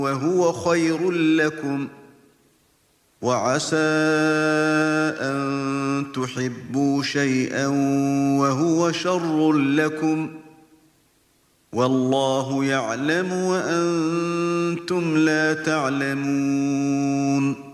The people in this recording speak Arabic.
وهو خير لكم، وعسى أن تحبوا شيئا وهو شر لكم، والله يعلم وأنتم لا تعلمون.